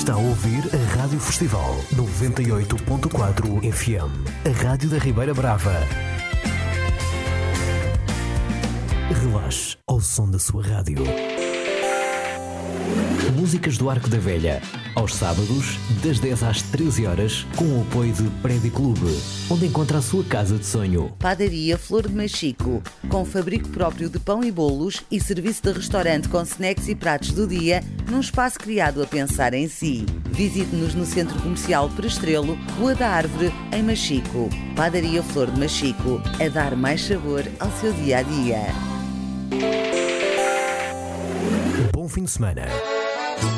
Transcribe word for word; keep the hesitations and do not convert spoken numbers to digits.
Está a ouvir a Rádio Festival noventa e oito ponto quatro F M, a rádio da Ribeira Brava. Relaxe ao som da sua rádio. Músicas do Arco da Velha, aos sábados, das dez às treze horas, com o apoio de Prédio Clube, onde encontra a sua casa de sonho. Padaria Flor de Machico, com fabrico próprio de pão e bolos e serviço de restaurante com snacks e pratos do dia, num espaço criado a pensar em si. Visite-nos no Centro Comercial Prestrelo, Rua da Árvore, em Machico. Padaria Flor de Machico, a dar mais sabor ao seu dia-a-dia. Bom fim de semana.